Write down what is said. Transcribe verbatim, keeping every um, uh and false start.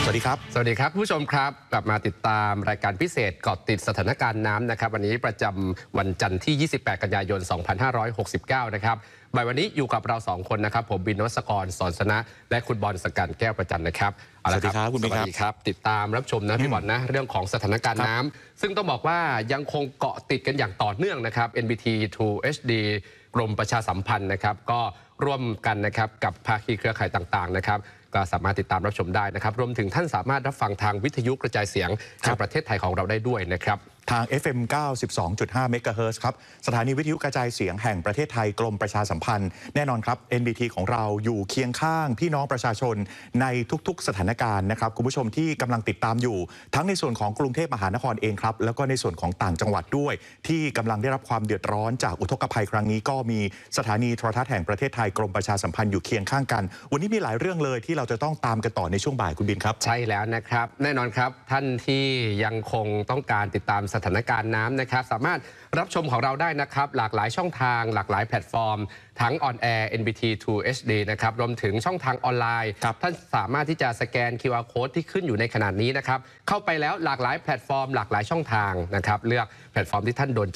วัสดีครับสวัสดีครับผู้ชมครับกลับมาติดตามรายการพิเศษเกาะติดสถานการณ์น้ำนะครับวันนี้ประจำวันจันทร์ที่ยี่สิบแปดกันยายนสองพันห้าร้อยหกสิบเก้านะครับบ่ายวันนี้อยู่กับเราสองคนนะครับผมบินนวัศกรสอนสนะและคุณบอลสกันแก้วประจันนะครับสวัสดีครับคุณบินครับสวัสดีครับติดตามรับชมนะพี่บอลนะเรื่องของสถานการณ์น้ำซึ่งต้องบอกว่ายังคงเกาะติดกันอย่างต่อเนื่องนะครับ เอ็น บี ที ทู เอช ดี กรมประชาสัมพันธ์นะครับก็ร่วมกันนะครับกับภาคีเครือข่ายต่างๆนะครับก็สามารถติดตามรับชมได้นะครับรวมถึงท่านสามารถรับฟังทางวิทยุกระจายเสียงทางประเทศไทยของเราได้ด้วยนะครับทาง เอฟ เอ็ม เก้าสิบสองจุดห้า เมกะเฮิรตซ์ครับสถานีวิทยุกระจายเสียงแห่งประเทศไทยกรมประชาสัมพันธ์แน่นอนครับ เอ็น บี ที ของเราอยู่เคียงข้างพี่น้องประชาชนในทุกๆสถานการณ์นะครับคุณผู้ชมที่กำลังติดตามอยู่ทั้งในส่วนของกรุงเทพมหานครเองครับแล้วก็ในส่วนของต่างจังหวัดด้วยที่กำลังได้รับความเดือดร้อนจากอุทกภัยครั้งนี้ก็มีสถานีโทรทัศน์แห่งประเทศไทยกรมประชาสัมพันธ์อยู่เคียงข้างกันวันนี้มีหลายเรื่องเลยที่เราจะต้องตามกันต่อในช่วงบ่ายคุณบินครับใช่แล้วนะครับแน่นอนครับท่านที่ยังคงต้องการติดตามสถานการณ์น้ำนะครับสามารถรับชมของเราได้นะครับหลากหลายช่องทางหลากหลายแพลตฟอร์มทั้ง On Air เอ็น บี ที ทู เอช ดี นะครับรวมถึงช่องทางออนไลน์ท่านสามารถที่จะสแกน คิว อาร์ Code ที่ขึ้นอยู่ในขณะนี้นะครับเข้าไปแล้วหลากหลายแพลตฟอร์มหลากหลายช่องทางนะครับเลือกแพลตฟอร์มที่ท่านโดนใจ